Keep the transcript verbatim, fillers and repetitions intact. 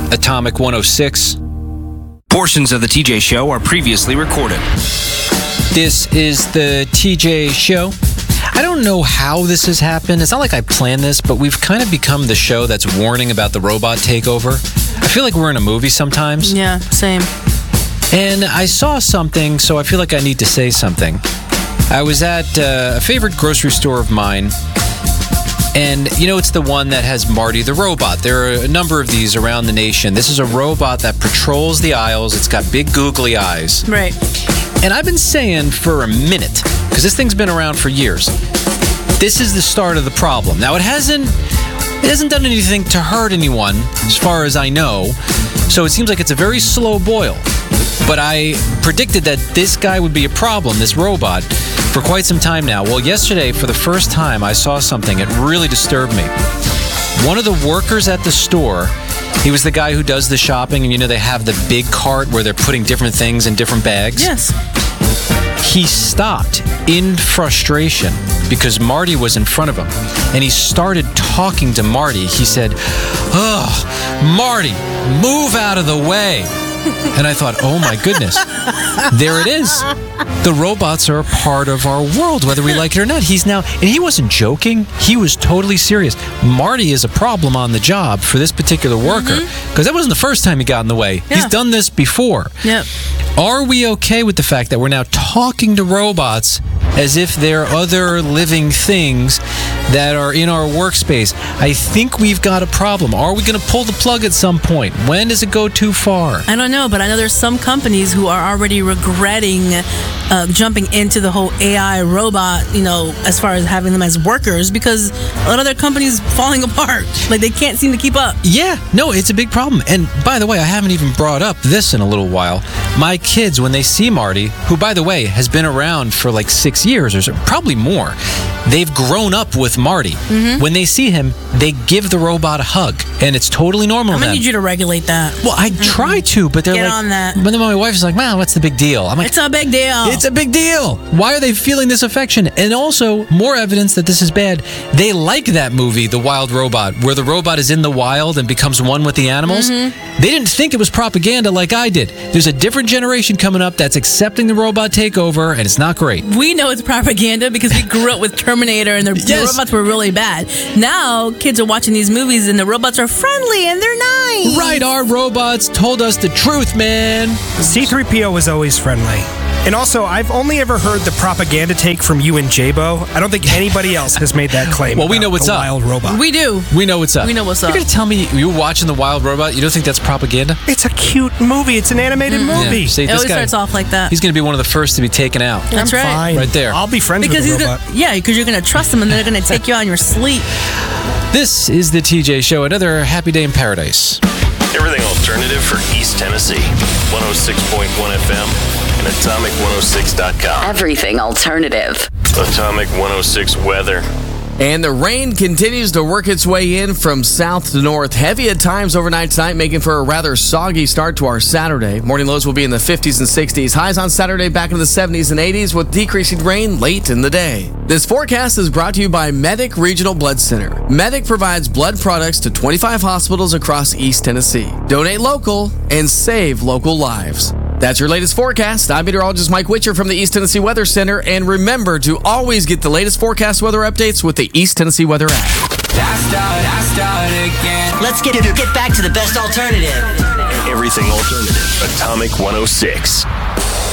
Atomic one oh six. Portions of the T J Show are previously recorded. This is the T J Show. I don't know how this has happened. It's not like I planned this, but we've kind of become the show that's warning about the robot takeover. I feel like we're in a movie sometimes. Yeah, same. And I saw something, so I feel like I need to say something. I was at uh, a favorite grocery store of mine, and you know, it's the one that has Marty the robot. There are a number of these around the nation. This is a robot that patrols the aisles. It's got big googly eyes. Right. And I've been saying for a minute, because this thing's been around for years, this is the start of the problem. Now, it hasn't it hasn't done anything to hurt anyone, as far as I know, so it seems like it's a very slow boil. But I predicted that this guy would be a problem, this robot, for quite some time now. Well, yesterday, for the first time, I saw something. It really disturbed me. One of the workers at the store, he was the guy who does the shopping, and you know they have the big cart where they're putting different things in different bags? Yes. He stopped in frustration because Marty was in front of him, and he started talking to Marty. He said, "Ugh, Marty, move out of the way." And I thought, oh my goodness, there it is. The robots are a part of our world, whether we like it or not. He's now, and he wasn't joking. He was totally serious. Marty is a problem on the job for this particular worker, because mm-hmm. that wasn't the first time he got in the way. Yeah. He's done this before. Yep. Are we okay with the fact that we're now talking to robots as if they're other living things that are in our workspace? I think we've got a problem. Are we going to pull the plug at some point? When does it go too far? I don't know, but I know there's some companies who are already regretting uh, jumping into the whole A I robot, you know, as far as having them as workers, because a lot of their companies falling apart. Like, they can't seem to keep up. Yeah, no, it's a big problem. And by the way, I haven't even brought up this in a little while. My kids, when they see Marty, who, by the way, has been around for like six years or so, probably more, they've grown up with Marty. Mm-hmm. When they see him, they give the robot a hug, and it's totally normal. I'm to gonna them. need you to regulate that. Well, I mm-hmm. try to, but they're Get like, on that. But then my wife's like, "Man, what's the big deal?" I'm like, "It's a big deal. It's a big deal. Why are they feeling this affection?" And also, more evidence that this is bad. They like that movie, The Wild Robot, where the robot is in the wild and becomes one with the animals. Mm-hmm. They didn't think it was propaganda like I did. There's a different generation coming up that's accepting the robot takeover, and it's not great. We know it's propaganda because we grew up with Terminator, and the, yes. the robots were really bad. Now, kids are watching these movies, and the robots are friendly, and they're nice. Right, our robots told us the truth, man. C three P O was always friendly. And also, I've only ever heard the propaganda take from you and J-Bo. I don't think anybody else has made that claim. Well, we know what's the up. Wild Robot. We do. We know what's up. We know what's up. You're going to tell me you were watching The Wild Robot? You don't think that's propaganda? It's a cute movie. It's an animated mm. movie. Yeah. See, it this always guy, starts off like that. He's going to be one of the first to be taken out. That's I'm right. Fine. Right there. I'll be friends because with the he's robot. Gonna, yeah, because you're going to trust him, and they're going to take you out in your sleep. This is the T J Show, another happy day in paradise. Everything alternative for East Tennessee. one oh six point one F M and atomic one oh six dot com. Everything alternative. Atomic one oh six weather. And the rain continues to work its way in from south to north. Heavy at times overnight tonight, making for a rather soggy start to our Saturday. Morning lows will be in the fifties and sixties. Highs on Saturday back in the seventies and eighties with decreasing rain late in the day. This forecast is brought to you by Medic Regional Blood Center. Medic provides blood products to twenty-five hospitals across East Tennessee. Donate local and save local lives. That's your latest forecast. I'm meteorologist Mike Witcher from the East Tennessee Weather Center. And remember to always get the latest forecast weather updates with the East Tennessee Weather app. I start, I start again. Let's get, get back to the best alternative. Everything alternative. Atomic one oh six.